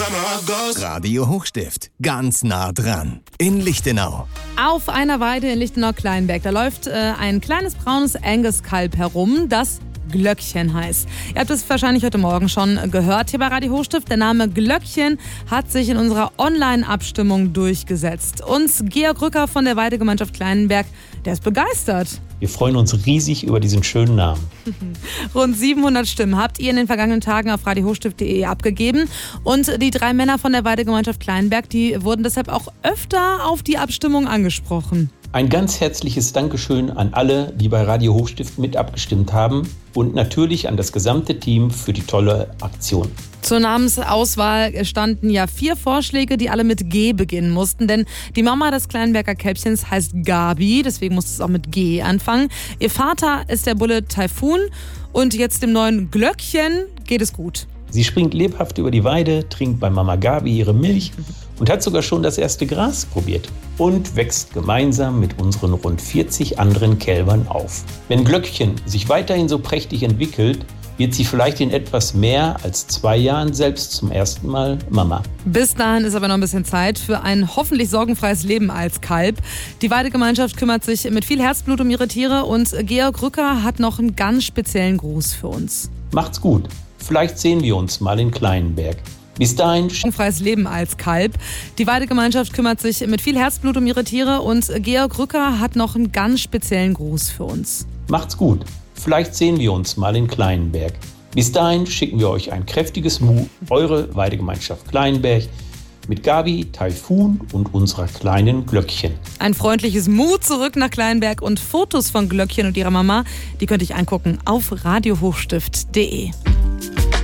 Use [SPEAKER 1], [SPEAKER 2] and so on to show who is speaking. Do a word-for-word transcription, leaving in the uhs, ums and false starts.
[SPEAKER 1] Radio Hochstift, ganz nah dran. In Lichtenau.
[SPEAKER 2] Auf einer Weide in Lichtenau-Kleinberg, da läuft äh, ein kleines braunes Angus-Kalb herum, das Glöckchen heißt. Ihr habt es wahrscheinlich heute Morgen schon gehört hier bei Radio Hochstift. Der Name Glöckchen hat sich in unserer Online-Abstimmung durchgesetzt. Und Georg Rücker von der Weidegemeinschaft Kleinberg, der ist begeistert.
[SPEAKER 3] Wir freuen uns riesig über diesen schönen Namen.
[SPEAKER 2] Rund siebenhundert Stimmen habt ihr in den vergangenen Tagen auf radio hochstift punkt de abgegeben. Und die drei Männer von der Weidegemeinschaft Kleinberg, die wurden deshalb auch öfter auf die Abstimmung angesprochen.
[SPEAKER 3] Ein ganz herzliches Dankeschön an alle, die bei Radio Hochstift mit abgestimmt haben und natürlich an das gesamte Team für die tolle Aktion.
[SPEAKER 2] Zur Namensauswahl standen ja vier Vorschläge, die alle mit G beginnen mussten, denn die Mama des Kleinberger Kälbchens heißt Gabi, deswegen musste es auch mit G anfangen. Ihr Vater ist der Bulle Taifun und jetzt dem neuen Glöckchen geht es gut.
[SPEAKER 3] Sie springt lebhaft über die Weide, trinkt bei Mama Gabi ihre Milch und hat sogar schon das erste Gras probiert und wächst gemeinsam mit unseren rund vierzig anderen Kälbern auf. Wenn Glöckchen sich weiterhin so prächtig entwickelt, wird sie vielleicht in etwas mehr als zwei Jahren selbst zum ersten Mal Mama.
[SPEAKER 2] Bis dahin ist aber noch ein bisschen Zeit für ein hoffentlich sorgenfreies Leben als Kalb. Die Weidegemeinschaft kümmert sich mit viel Herzblut um ihre Tiere und Georg Rücker hat noch einen ganz speziellen Gruß für uns.
[SPEAKER 3] Macht's gut. Vielleicht sehen wir uns mal in Kleinberg. Bis dahin.
[SPEAKER 2] Freies Leben als Kalb. Die Weidegemeinschaft kümmert sich mit viel Herzblut um ihre Tiere und Georg Rücker hat noch einen ganz speziellen Gruß für uns.
[SPEAKER 3] Macht's gut. Vielleicht sehen wir uns mal in Kleinberg. Bis dahin schicken wir euch ein kräftiges Mu, eure Weidegemeinschaft Kleinberg mit Gabi, Taifun und unserer kleinen Glöckchen.
[SPEAKER 2] Ein freundliches Mu zurück nach Kleinberg und Fotos von Glöckchen und ihrer Mama, die könnt ihr angucken auf radio hochstift punkt de.